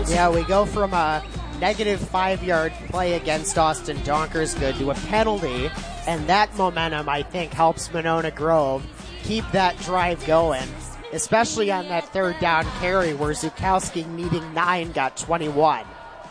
Yeah, we go from a negative 5-yard play against Austin Donkersgood to a penalty, and that momentum, I think, helps Monona Grove keep that drive going, especially on that third down carry where Zukowski, needing 9, got 21.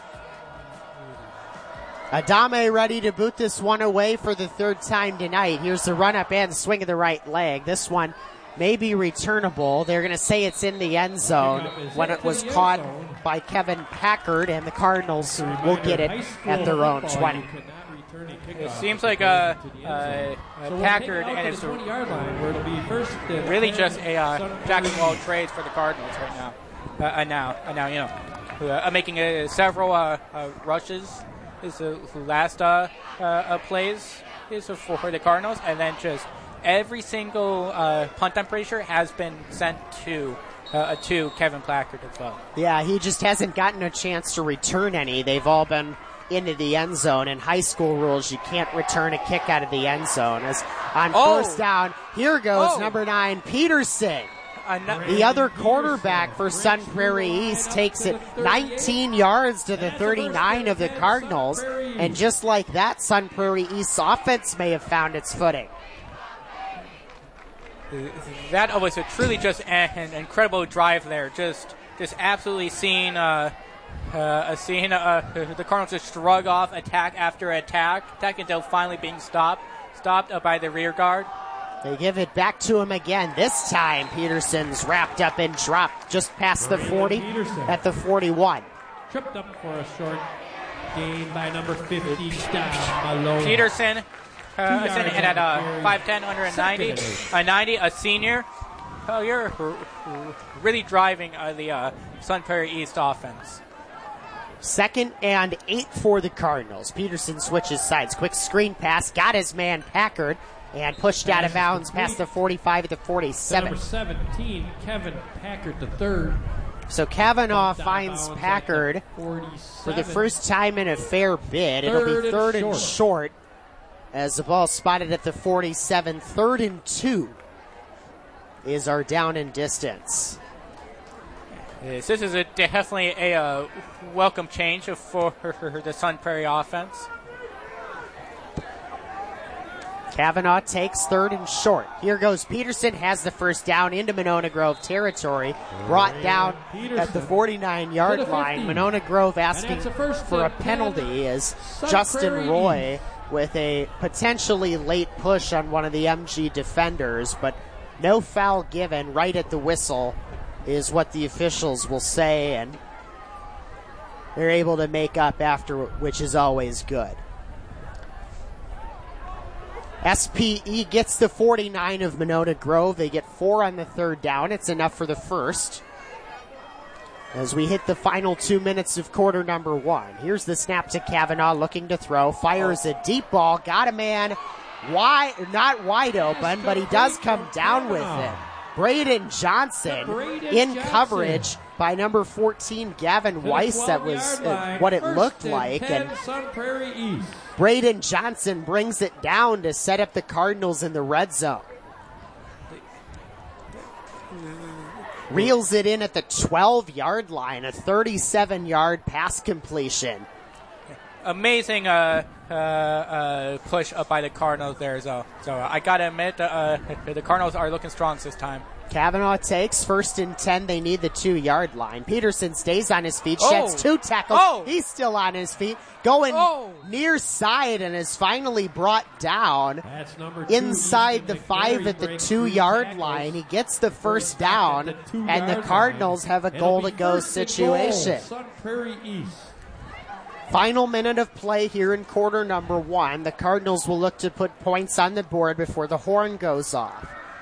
Adame ready to boot this one away for the third time tonight. Here's the run up and swing of the right leg. This one may be returnable. They're going to say it's in the end zone when it was caught by Kevin Packard, and the Cardinals will get it at their own 20. It seems like Packard and it's really just a jack of all trades for the Cardinals right now. Making several rushes is the last plays is for the Cardinals, and then just every single punt, I'm pretty sure, has been sent to Kevin Packard as well. Yeah, he just hasn't gotten a chance to return any. They've all been into the end zone. In high school rules, you can't return a kick out of the end zone. As on first down, here goes number 9, Peterson. The other quarterback for Sun Prairie East takes it 19 yards to the 39 of the Cardinals. And just like that, Sun Prairie East's offense may have found its footing. That was truly just an incredible drive there. Just absolutely seeing the Cardinals just shrug off attack after attack until finally being stopped by the rear guard. They give it back to him again. This time, Peterson's wrapped up and dropped just past the 40 at the 41. Tripped up for a short gain by number 50, Malone. Peterson and at 5'10", 190, a senior. Oh, you're really driving the Sun Prairie East offense. 2nd and 8 for the Cardinals. Peterson switches sides. Quick screen pass. Got his man Packard and pushed out of bounds past the 45 at the 47. Number 17, Kevin Packard, the third. So Kavanaugh finds Packard for the first time in a fair bid. It'll be third and short as the ball spotted at the 47. 3rd and 2 is our down and distance. Yes, this is definitely a welcome change for the Sun Prairie offense. Kavanaugh takes 3rd and short. Here goes Peterson, has the first down into Monona Grove territory. Brought down at the 49-yard line. Monona Grove asking for a penalty as Justin Roy with a potentially late push on one of the MG defenders, but no foul given. Right at the whistle is what the officials will say, and they're able to make up after, which is always good. SPE gets the 49 of Monona Grove. They get 4 on the 3rd down. It's enough for the first. As we hit the final 2 minutes of quarter number 1. Here's the snap to Kavanaugh, looking to throw. Fires a deep ball. Got a man not wide open, but he does come down with it. Braden Johnson in coverage by number 14, Gavin Weiss. That was what it looked like. And Braden Johnson brings it down to set up the Cardinals in the red zone. Reels it in at the 12-yard line, a 37-yard pass completion. Amazing push up by the Cardinals there, so I got to admit the Cardinals are looking strong this time. Kavanaugh takes 1st and 10. They need the 2-yard line. Peterson stays on his feet, sheds 2 tackles. He's still on his feet, going near side, and is finally brought down inside the 5 at the 2-yard line. He gets the first down, and the Cardinals have a goal-to-go situation. Final minute of play here in quarter number 1. The Cardinals will look to put points on the board before the horn goes off.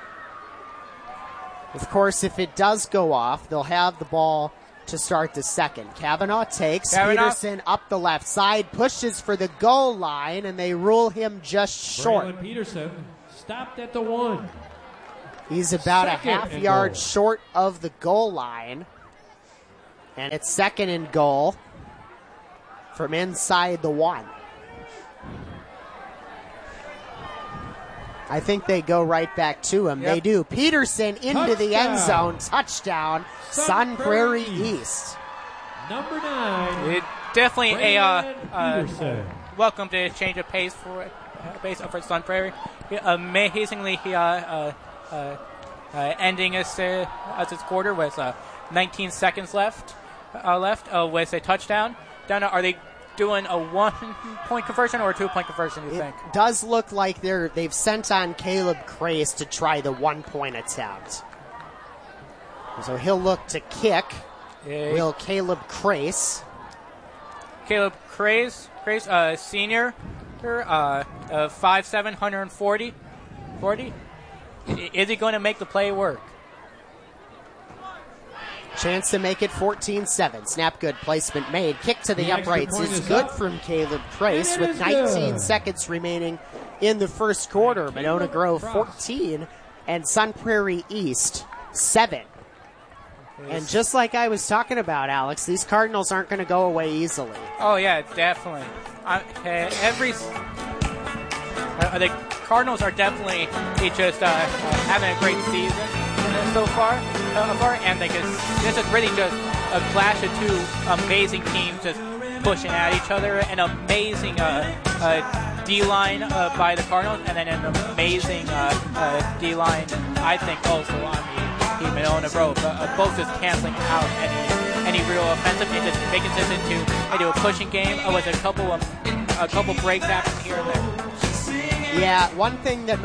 Of course, if it does go off, they'll have the ball to start the second. Kavanaugh takes. Peterson up the left side, pushes for the goal line, and they rule him just short. Braylon Peterson stopped at the 1. He's about a half-yard short of the goal line, and it's 2nd and goal from inside the 1. I think they go right back to him. Yep. They do. Peterson into the end zone. Touchdown, Sun Prairie East. Number 9. It definitely Brandon Peterson. welcome to change of pace for Sun Prairie. Amazingly, ending as its quarter with 19 seconds left with a touchdown. Donna, are they doing a 1-point conversion or a 2-point conversion, you think? It does look like they've sent on Caleb Crace to try the 1-point attempt. So he'll look to kick. Will Caleb Crace. Caleb Crace, senior, 5'7", 140. Is he going to make the play work? Chance to make it 14-7. Snap good, placement made. Kick to the uprights is good from Caleb Crace with 19 seconds remaining in the first quarter. Monona Grove 14 and Sun Prairie East 7. And just like I was talking about, Alex, these Cardinals aren't going to go away easily. Oh, yeah, definitely. The Cardinals are definitely just having a great season so far, and this is really just a clash of two amazing teams just pushing at each other. An amazing D-line by the Cardinals, and then an amazing D-line, I think, also on the Monona Grove. Both just canceling out any real offensive and just making this into a pushing game with a couple breaks happening here and there. Yeah, one thing that